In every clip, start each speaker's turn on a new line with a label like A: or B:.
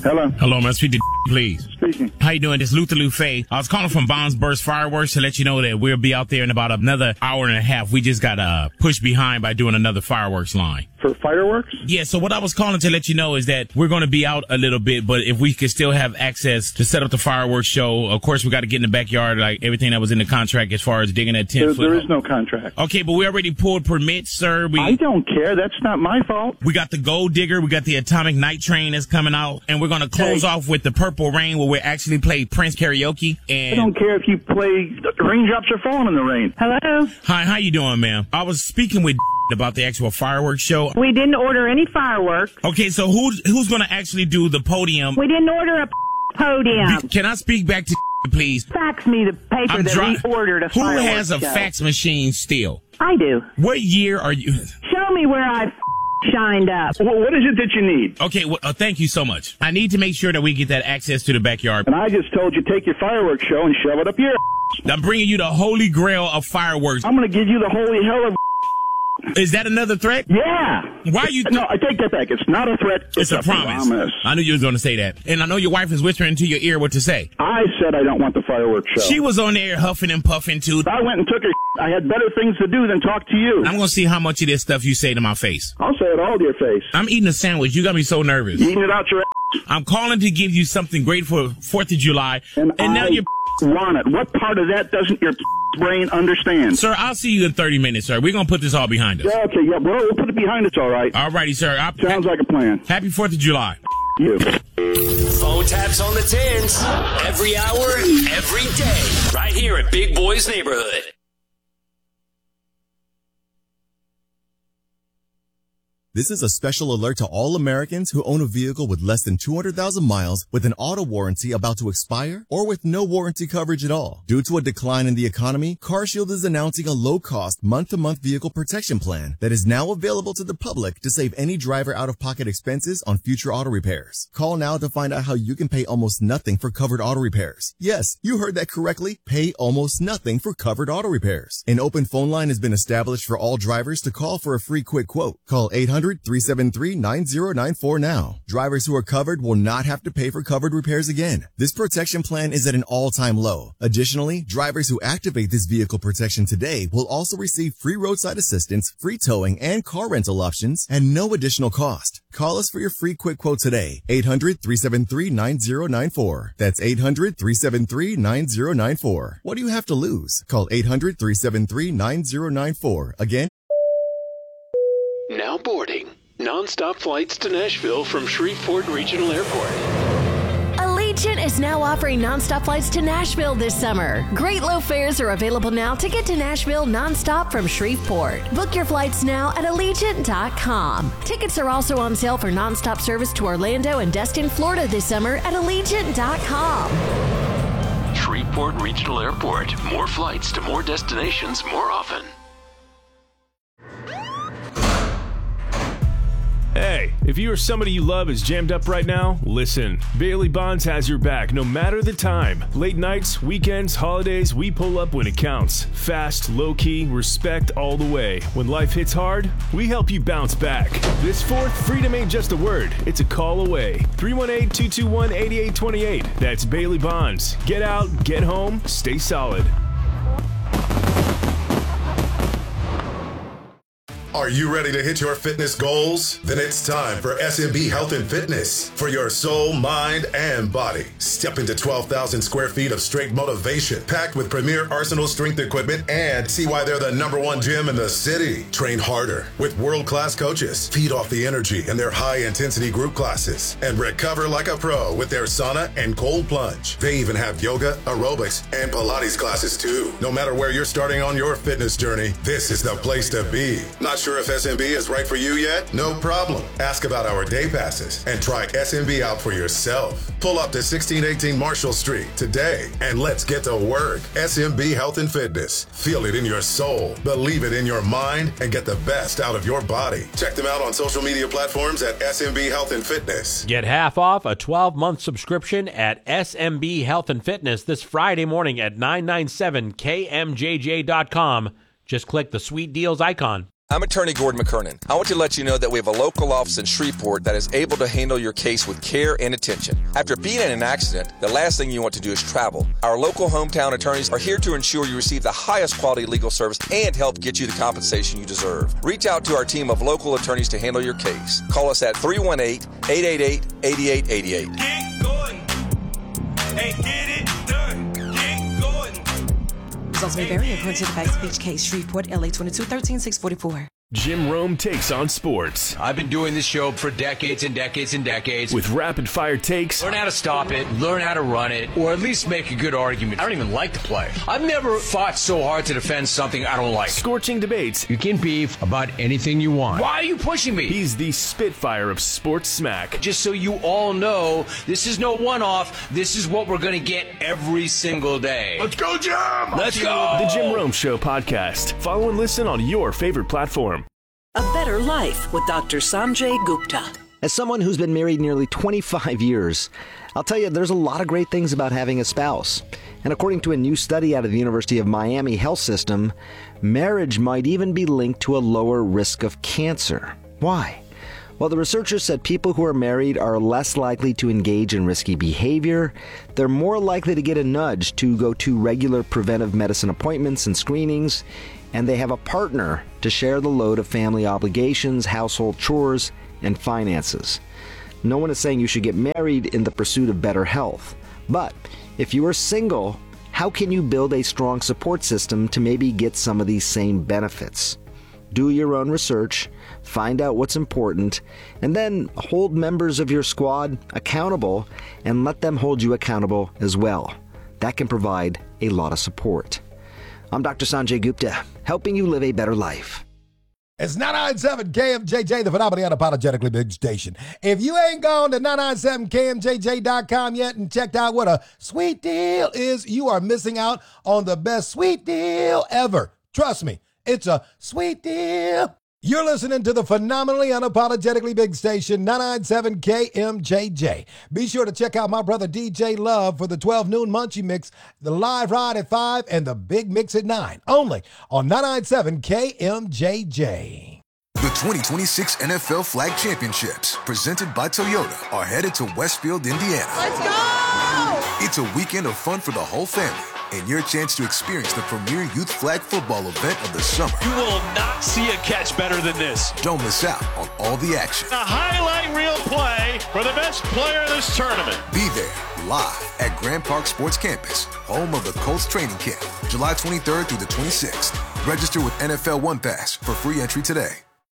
A: Hello.
B: Hello, man. Speak to please.
A: Speaking.
B: How you doing? This is Luther Lufe. I was calling from Bonds Burst Fireworks to let you know that we'll be out there in about another hour and a half. We just got pushed behind by doing another fireworks line.
A: For fireworks?
B: Yeah, so what I was calling to let you know is that we're going to be out a little bit, but if we could still have access to set up the fireworks show, of course, we got to get in the backyard, like everything that was in the contract as far as digging that 10 foot.
A: There is no contract.
B: Okay, but we already pulled permits, sir.
A: I don't care. That's not my fault.
B: We got the Gold Digger, we got the Atomic Night Train that's coming out, and we're going to close off with the Purple Rain where we actually play Prince karaoke. And
A: I don't care if you play Raindrops Are Falling in the Rain. Hello?
B: Hi, how you doing, ma'am? I was speaking with about the actual fireworks show.
C: We didn't order any fireworks.
B: Okay, so who's going to actually do the podium?
C: We didn't order a podium.
B: Can I speak back to please?
C: Fax me the paper that we ordered a fireworks
B: Who has a
C: show.
B: fax machine still?
C: I do.
B: What year are you?
C: Show me where I shined up.
A: Well, what is it that you need?
B: Okay, well, thank you so much. I need to make sure that we get that access to the backyard.
A: And I just told you take your fireworks show and shove it up your
B: I'm bringing you the holy grail of fireworks.
A: I'm going to give you the holy hell of
B: Is that another threat?
A: Yeah.
B: Why are you...
A: No, I take that back. It's not a threat.
B: It's a promise. I knew you was going to say that. And I know your wife is whispering into your ear what to say.
A: I said I don't want the fireworks show.
B: She was on there huffing and puffing too.
A: I went and took her. I had better things to do than talk to you.
B: I'm going to see how much of this stuff you say to my face.
A: I'll say it all to your face.
B: I'm eating a sandwich. You got me so nervous.
A: You eating it out your ass.
B: I'm calling to give you something great for 4th of July. And now you're...
A: want it. What part of that doesn't your brain understand?
B: Sir, I'll see you in 30 minutes, sir. We're going to put this all behind us.
A: Yeah, okay, yeah, well, we'll put it behind us, all right.
B: All righty, sir.
A: Sounds like a plan.
B: Happy 4th of July.
A: You.
D: Phone taps on the tins. Every hour, every day. Right here at Big Boy's Neighborhood.
E: This is a special alert to all Americans who own a vehicle with less than 200,000 miles with an auto warranty about to expire or with no warranty coverage at all. Due to a decline in the economy, CarShield is announcing a low-cost month-to-month vehicle protection plan that is now available to the public to save any driver out-of-pocket expenses on future auto repairs. Call now to find out how you can pay almost nothing for covered auto repairs. Yes, you heard that correctly. Pay almost nothing for covered auto repairs. An open phone line has been established for all drivers to call for a free quick quote. Call 800-373-9094 now. Drivers who are covered will not have to pay for covered repairs again. This protection plan is at an all-time low. Additionally, drivers who activate this vehicle protection today will also receive free roadside assistance, free towing, and car rental options at no additional cost. Call us for your free quick quote today. 800-373-9094. That's 800-373-9094. What do you have to lose? Call 800-373-9094. Again,
D: Now boarding. Non-stop flights to Nashville from Shreveport Regional Airport.
F: Allegiant is now offering nonstop flights to Nashville this summer. Great low fares are available now to get to Nashville nonstop from Shreveport. Book your flights now at Allegiant.com. Tickets are also on sale for nonstop service to Orlando and Destin, Florida this summer at Allegiant.com.
D: Shreveport Regional Airport. More flights to more destinations more often.
G: Hey, if you or somebody you love is jammed up right now, listen. Bailey Bonds has your back no matter the time. Late nights, weekends, holidays, we pull up when it counts. Fast, low-key, respect all the way. When life hits hard, we help you bounce back. This 4th, freedom ain't just a word. It's a call away. 318-221-8828. That's Bailey Bonds. Get out, get home, stay solid.
H: Are you ready to hit your fitness goals? Then it's time for SMB Health and Fitness for your soul, mind, and body. Step into 12,000 square feet of straight motivation, packed with premier Arsenal strength equipment, and see why they're the #1 gym in the city. Train harder with world-class coaches. Feed off the energy in their high-intensity group classes, and recover like a pro with their sauna and cold plunge. They even have yoga, aerobics, and Pilates classes too. No matter where you're starting on your fitness journey, this is the place to be. Not sure if SMB is right for you yet? No problem. Ask about our day passes and try SMB out for yourself. Pull up to 1618 Marshall Street today and let's get to work. SMB Health and Fitness. Feel it in your soul, believe it in your mind, and get the best out of your body. Check them out on social media platforms at SMB Health and Fitness.
I: Get half off a 12-month subscription at SMB Health and Fitness this Friday morning at 997kmjj.com. Just click the Sweet Deals icon.
J: I'm attorney Gordon McKernan. I want to let you know that we have a local office in Shreveport that is able to handle your case with care and attention. After being in an accident, the last thing you want to do is travel. Our local hometown attorneys are here to ensure you receive the highest quality legal service and help get you the compensation you deserve. Reach out to our team of local attorneys to handle your case. Call us at 318-888-8888.
K: Get Gordon. Hey, get it done. Get Gordon.
L: Results may vary according to the facts of each case. Shreveport, LA 22-13-644.
G: Jim Rome takes on sports.
M: I've been doing this show for decades and decades and decades.
G: With rapid-fire takes.
M: Learn how to stop it, learn how to run it, or at least make a good argument. I don't even like the play. I've never fought so hard to defend something I don't like.
G: Scorching debates.
M: You can beef about anything you want. Why are you pushing me?
G: He's the Spitfire of sports smack.
M: Just so you all know, this is no one-off. This is what we're going to get every single day.
K: Let's go, Jim!
M: Let's go!
G: The Jim Rome Show podcast. Follow and listen on your favorite platform.
N: A Better Life with Dr. Sanjay Gupta.
O: As someone who's been married nearly 25 years, I'll tell you there's a lot of great things about having a spouse. And according to a new study out of the University of Miami Health System, marriage might even be linked to a lower risk of cancer. Why? Well, the researchers said people who are married are less likely to engage in risky behavior, they're more likely to get a nudge to go to regular preventive medicine appointments and screenings, and they have a partner to share the load of family obligations, household chores, and finances. No one is saying you should get married in the pursuit of better health. But if you are single, how can you build a strong support system to maybe get some of these same benefits? Do your own research, find out what's important, and then hold members of your squad accountable and let them hold you accountable as well. That can provide a lot of support. I'm Dr. Sanjay Gupta, helping you live a better life.
P: It's 997 KMJJ, the phenomenally unapologetically big station. If you ain't gone to 997KMJJ.com yet and checked out what a sweet deal is, you are missing out on the best sweet deal ever. Trust me, it's a sweet deal. You're listening to the phenomenally unapologetically big station, 997 KMJJ. Be sure to check out my brother DJ Love for the 12 noon Munchie Mix, the live ride at 5, and the big mix at 9. Only on 997 KMJJ.
Q: The 2026 NFL Flag Championships, presented by Toyota, are headed to Westfield, Indiana.
R: Let's go!
Q: It's a weekend of fun for the whole family, and your chance to experience the premier youth flag football event of the summer.
S: You will not see a catch better than this.
Q: Don't miss out on all the action.
S: A highlight reel play for the best player of this tournament.
Q: Be there live at Grand Park Sports Campus, home of the Colts training camp, July 23rd through the 26th. Register with NFL One Pass for free entry today.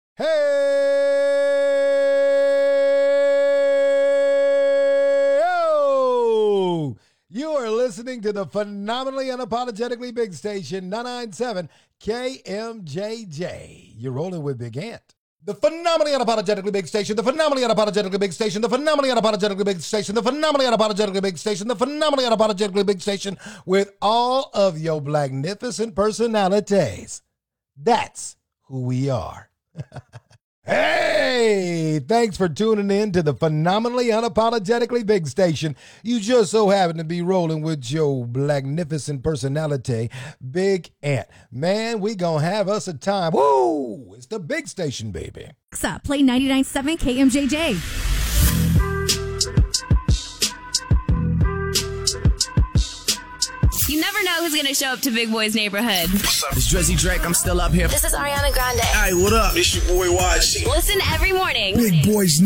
P: Hey! Oh! You are listening to the phenomenally unapologetically big station, 997 KMJJ. You're rolling with Big Ant. The phenomenally unapologetically big station, the phenomenally unapologetically big station, the phenomenally unapologetically big station, the phenomenally unapologetically big station, the phenomenally unapologetically big station with all of your magnificent personalities. That's who we are. Hey, thanks for tuning in to the phenomenally unapologetically big station. You just so happen to be rolling with your magnificent personality, Big Ant. Man, we gonna have us a time. Woo! It's the big station, baby.
T: Alexa, play 99.7 KMJJ.
U: You never know who's going to show up to Big Boy's neighborhood.
V: What's up? It's Drizzy Drake. I'm still up here.
U: This is Ariana Grande.
V: Hey, what up? It's your boy YG.
U: Listen every morning.
V: Big Boy's